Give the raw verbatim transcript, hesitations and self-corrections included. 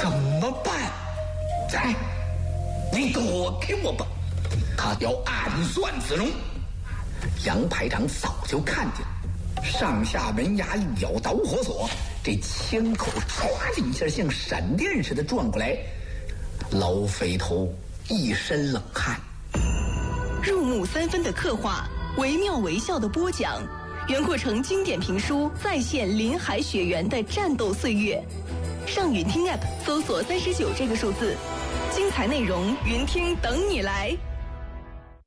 怎么办？哎，你躲开我吧！他要暗算子龙。杨排长早就看见了，上下门牙一咬导火索，这枪口唰的一下像闪电似的转过来。老匪头一身冷汗。 入木三分的刻画，惟妙惟肖的播讲，袁阔成经典评书再现林海雪原的战斗岁月。上云听 App 搜索三十九这个数字，精彩内容云听等你来。